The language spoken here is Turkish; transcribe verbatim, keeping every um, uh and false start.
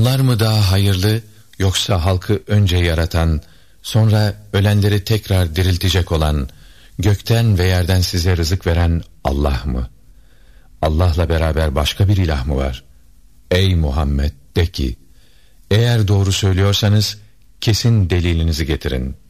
Onlar mı daha hayırlı, yoksa halkı önce yaratan, sonra ölenleri tekrar diriltecek olan, gökten ve yerden size rızık veren Allah mı? Allah'la beraber başka bir ilah mı var? Ey Muhammed, de ki, eğer doğru söylüyorsanız kesin delilinizi getirin.